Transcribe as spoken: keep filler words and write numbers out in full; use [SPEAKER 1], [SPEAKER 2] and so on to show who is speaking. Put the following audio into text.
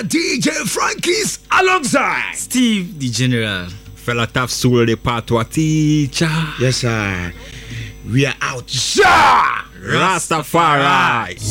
[SPEAKER 1] D J Frankie's alongside
[SPEAKER 2] Steve the General.
[SPEAKER 1] Fella Tough Soul the Patwa teacher.
[SPEAKER 3] Yes, sir. We are out.
[SPEAKER 1] Ja! Rastafari.